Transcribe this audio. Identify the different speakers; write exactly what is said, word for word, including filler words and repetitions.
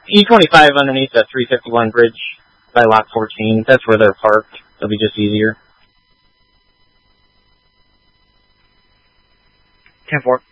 Speaker 1: E twenty-five underneath the three fifty-one bridge by lot fourteen. That's where they're parked. It'll be just easier.
Speaker 2: ten four.